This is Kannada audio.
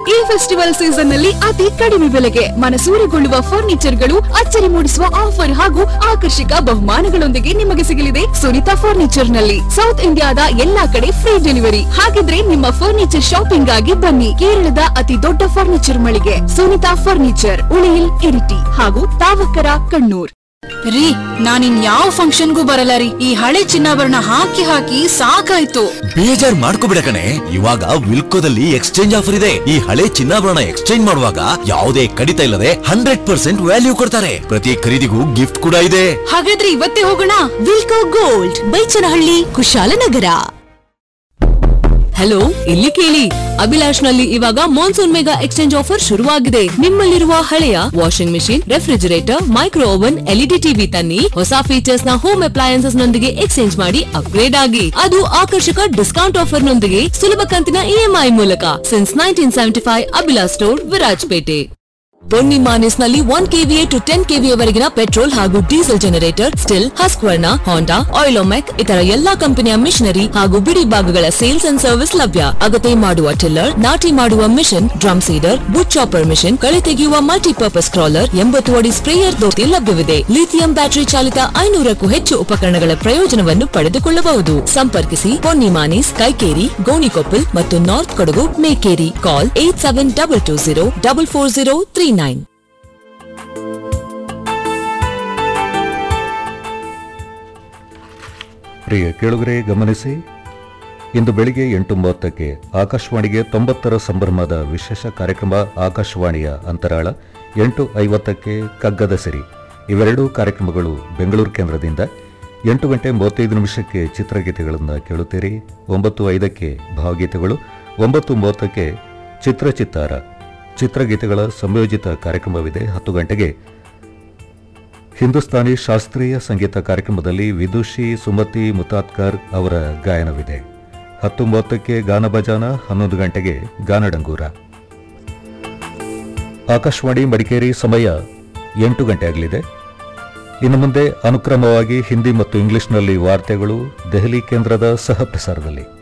ಈ ಫೆಸ್ಟಿವಲ್ ಸೀಸನ್ ನಲ್ಲಿ ಅತಿ ಕಡಿಮೆ ಬೆಲೆಗೆ ಮನಸೂರೆಗೊಳ್ಳುವ ಫರ್ನಿಚರ್ಗಳು, ಅಚ್ಚರಿ ಮೂಡಿಸುವ ಆಫರ್ ಹಾಗೂ ಆಕರ್ಷಕ ಬಹುಮಾನಗಳೊಂದಿಗೆ ನಿಮಗೆ ಸಿಗಲಿದೆ ಸುನಿತಾ ಫರ್ನಿಚರ್ ನಲ್ಲಿ. ಸೌತ್ ಇಂಡಿಯಾದ ಎಲ್ಲಾ ಕಡೆ ಫ್ರೀ ಡೆಲಿವರಿ. ಹಾಗಿದ್ರೆ ನಿಮ್ಮ ಫರ್ನಿಚರ್ ಶಾಪಿಂಗ್ ಆಗಿ ಬನ್ನಿ. ಕೇರಳದ ಅತಿ ದೊಡ್ಡ ಫರ್ನಿಚರ್ ಮಳಿಗೆ ಸುನಿತಾ ಫರ್ನಿಚರ್, ಉಳಿಯಿಲ್, ಇರಿಟಿ ಹಾಗೂ ತಾವಕರ, ಕಣ್ಣೂರ್. ರೀ, ನಾನಿನ್ ಯಾವ ಫಂಕ್ಷನ್ಗೂ ಬರಲ್ಲ ರೀ. ಈ ಹಳೆ ಚಿನ್ನಾಭರಣ ಹಾಕಿ ಹಾಕಿ ಸಾಕಾಯ್ತು. ಬೇಜಾರ್ ಮಾಡ್ಕೋಬಿಡ ಕಣೆ, ಇವಾಗ ವಿಲ್ಕೋದಲ್ಲಿ ಎಕ್ಸ್ಚೇಂಜ್ ಆಫರ್ ಇದೆ. ಈ ಹಳೆ ಚಿನ್ನಾಭರಣ ಎಕ್ಸ್ಚೇಂಜ್ ಮಾಡುವಾಗ ಯಾವುದೇ ಕಡಿತ ಇಲ್ಲದೆ 100% ವ್ಯಾಲ್ಯೂ ಕೊಡ್ತಾರೆ. ಪ್ರತಿ ಖರೀದಿಗೂ ಗಿಫ್ಟ್ ಕೂಡ ಇದೆ. ಹಾಗಾದ್ರೆ ಇವತ್ತೇ ಹೋಗೋಣ. ವಿಲ್ಕೋ ಗೋಲ್ಡ್, ಬೈಚನಹಳ್ಳಿ, ಕುಶಾಲನಗರ. ಹಲೋ, ಇಲ್ಲಿ ಕೇಳಿ. ಅಭಿಲಾಷ್ ನಲ್ಲಿ ಇವಾಗ ಮಾನ್ಸೂನ್ ಮೆಗಾ ಎಕ್ಸ್ಚೇಂಜ್ ಆಫರ್ ಶುರುವಾಗಿದೆ. ನಿಮ್ಮಲ್ಲಿರುವ ಹಳೆಯ washing machine, refrigerator, micro oven, LED TV ತನ್ನಿ. ಹೊಸ ಫೀಚರ್ಸ್ ನ ಹೋಮ್ ಅಪ್ಲಯನ್ಸಸ್ ನೊಂದಿಗೆ ಎಕ್ಸ್ಚೇಂಜ್ ಮಾಡಿ ಅಪ್ಗ್ರೇಡ್ ಆಗಿ. ಅದು ಆಕರ್ಷಕ ಡಿಸ್ಕೌಂಟ್ ಆಫರ್ ನೊಂದಿಗೆ ಸುಲಭ ಕಂತಿನ ಇಎಂಐ ಮೂಲಕ. Since 1975 Abhilash store, Virajpet. ಪೊನ್ನಿಮಾನಿಸ್ ನಲ್ಲಿ 1 KVA to 10 KVA ವರೆಗಿನ ಪೆಟ್ರೋಲ್ ಹಾಗೂ ಡೀಸೆಲ್ ಜನರೇಟರ್, ಸ್ಟಿಲ್, ಹಸ್ಕ್ವರ್ನ, ಹೋಂಡಾ, ಆಯಿಲೋಮೆಕ್ ಇತರ ಎಲ್ಲಾ ಕಂಪನಿಯ ಮಿಷನರಿ ಹಾಗೂ ಬಿಡಿ ಭಾಗಗಳ ಸೇಲ್ಸ್ ಅಂಡ್ ಸರ್ವಿಸ್ ಲಭ್ಯ. ಅಗತ್ಯ ಮಾಡುವ ಟಿಲ್ಲರ್, ನಾಟಿ ಮಾಡುವ ಮಿಷನ್, ಡ್ರಮ್ ಸೀಡರ್, ಬುಟ್ ಚಾಪರ್ ಮಿಷನ್, ಕಳೆ ತೆಗೆಯುವ ಮಲ್ಟಿಪರ್ಪಸ್ ಕ್ರಾಲರ್, 80 ಅಡಿ ಸ್ಪ್ರೇಯರ್ ದೋತಿ ಲಭ್ಯವಿದೆ. ಲಿಥಿಯಂ ಬ್ಯಾಟರಿ ಚಾಲಿತ 500ಕ್ಕೂ ಹೆಚ್ಚು ಉಪಕರಣಗಳ ಪ್ರಯೋಜನವನ್ನು ಪಡೆದುಕೊಳ್ಳಬಹುದು. ಸಂಪರ್ಕಿಸಿ ಪೊನ್ನಿಮಾನಿಸ್, ಕೈಕೇರಿ, ಗೋಣಿಕೊಪ್ಪಲ್ ಮತ್ತು ನಾರ್ತ್ ಕೊಡಗು, ಮೇಕೇರಿ. ಕಾಲ್ 8722044039. ಪ್ರಿಯ ಕೇಳುಗರೆ, ಗಮನಿಸಿ, ಇಂದು ಬೆಳಿಗ್ಗೆ 8:30ಕ್ಕೆ ಆಕಾಶವಾಣಿಗೆ 90ರ ಸಂಭ್ರಮದ ವಿಶೇಷ ಕಾರ್ಯಕ್ರಮ ಆಕಾಶವಾಣಿಯ ಅಂತರಾಳ. 8:50ಕ್ಕೆ ಕಗ್ಗದ ಸಿರಿ. ಇವೆರಡೂ ಕಾರ್ಯಕ್ರಮಗಳು ಬೆಂಗಳೂರು ಕೇಂದ್ರದಿಂದ. 8:35 ಚಿತ್ರಗೀತೆಗಳನ್ನು ಕೇಳುತ್ತೀರಿ. 9:05ಕ್ಕೆ ಭಾವಗೀತೆಗಳು. 9:30ಕ್ಕೆ ಚಿತ್ರಚಿತ್ತಾರ, ಚಿತ್ರಗೀತೆಗಳ ಸಂಯೋಜಿತ ಕಾರ್ಯಕ್ರಮವಿದೆ. 10 ಗಂಟೆಗೆ ಹಿಂದೂಸ್ತಾನಿ ಶಾಸ್ತ್ರೀಯ ಸಂಗೀತ ಕಾರ್ಯಕ್ರಮದಲ್ಲಿ ವಿದುಷಿ ಸುಮತಿ ಮುತಾತ್ಕರ್ ಅವರ ಗಾಯನವಿದೆ. 10:30ಕ್ಕೆ ಗಾನ ಬಜಾನ. 11 ಗಂಟೆಗೆ ಗಾನಡಂಗೂರ. ಆಕಾಶವಾಣಿ ಮಡಿಕೇರಿ ಸಮಯ 8 ಗಂಟೆ ಆಗಲಿದೆ. ಇನ್ನು ಮುಂದೆ ಅನುಕ್ರಮವಾಗಿ ಹಿಂದಿ ಮತ್ತು ಇಂಗ್ಲಿಷ್ನಲ್ಲಿ ವಾರ್ತೆಗಳು ದೆಹಲಿ ಕೇಂದ್ರದ ಸಹ ಪ್ರಸಾರದಲ್ಲಿ.